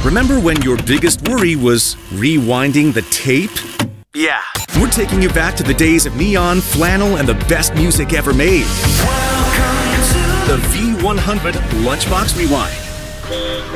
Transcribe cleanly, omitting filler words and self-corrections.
Remember when your biggest worry was rewinding the tape? Yeah, we're taking you back to the days of neon, flannel, and the best music ever made. Welcome to the V100 Lunchbox Rewind.